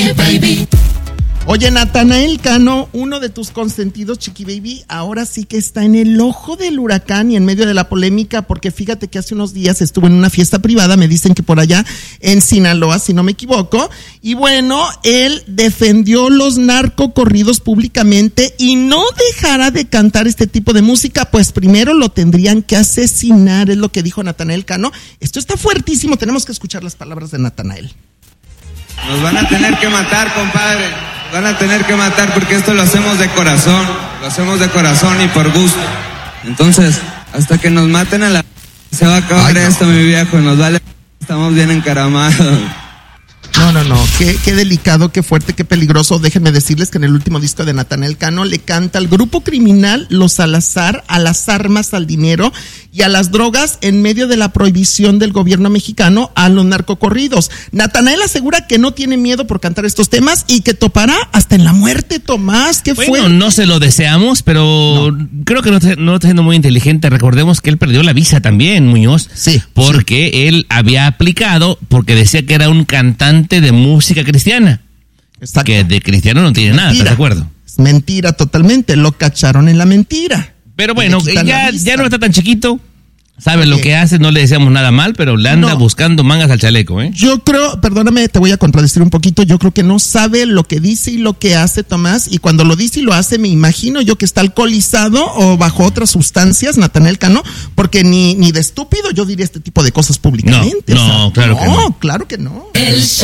Chiqui Baby. Oye, Natanael Cano, uno de tus consentidos, Chiqui Baby, ahora sí que está en el ojo del huracán y en medio de la polémica, porque fíjate que hace unos días estuvo en una fiesta privada, me dicen que por allá en Sinaloa, si no me equivoco, y bueno, él defendió los narcocorridos públicamente y no dejará de cantar este tipo de música, pues primero lo tendrían que asesinar, es lo que dijo Natanael Cano. Esto está fuertísimo, tenemos que escuchar las palabras de Natanael. Nos van a tener que matar, compadre. Nos van a tener que matar porque esto lo hacemos de corazón. Lo hacemos de corazón y por gusto. Entonces, hasta que nos maten se va a acabar esto, mi viejo. Nos vale. Estamos bien encaramados. No, qué delicado, qué fuerte, qué peligroso. Déjenme decirles que en el último disco de Natanael Cano le canta al grupo criminal Los Salazar, a las armas, al dinero y a las drogas en medio de la prohibición del gobierno mexicano a los narcocorridos. Natanael asegura que no tiene miedo por cantar estos temas y que topará hasta en la muerte, Tomás. ¿Qué fue? Bueno, no se lo deseamos, pero creo que no está siendo muy inteligente. Recordemos que él perdió la visa también, Muñoz. Sí. Porque él había aplicado, porque decía que era un cantante de música cristiana. Exacto. Que de cristiano no tiene nada, ¿estás de acuerdo? Es mentira totalmente, lo cacharon en la mentira. Pero bueno, ya no está tan chiquito, sabe lo que hace, no le deseamos nada mal, pero le anda buscando mangas al chaleco, ¿eh? Yo creo, perdóname, te voy a contradecir un poquito, yo creo que no sabe lo que dice y lo que hace, Tomás, y cuando lo dice y lo hace, me imagino yo que está alcoholizado o bajo otras sustancias, Natanael Cano, porque ni de estúpido yo diría este tipo de cosas públicamente. No, claro que no. Claro que no. El